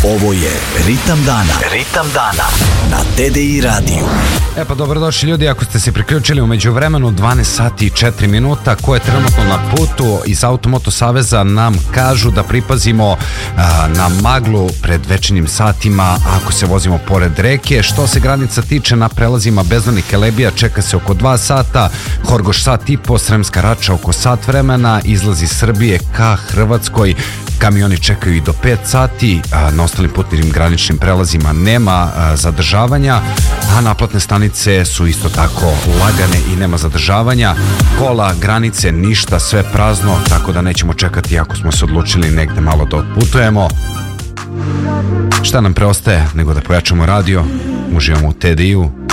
Ovo je Ritam dana. Ritam dana na TDI radiju. Pa dobrodošli ljudi, ako ste se priključili u međuvremenu 12 sati i 4 minuta, ko je trenutno na putu iz Automoto Saveza nam kažu da pripazimo na maglu pred večernjim satima ako se vozimo pored reke. Što se granica tiče, na prelazima Bezdani Kelebija čeka se oko 2 sata, Horgoš sat i po, Sremska Rača oko sat vremena, izlazi Srbije ka Hrvatskoj, kamioni čekaju i do 5 sati, na ostalim putnim graničnim prelazima nema zadržavanja, a naplatne stanice su isto tako lagane i nema zadržavanja. Kola, granice, ništa, sve prazno, tako da nećemo čekati ako smo se odlučili negde malo da otputujemo. Šta nam preostaje nego da pojačamo radio, uživamo u TDI-u.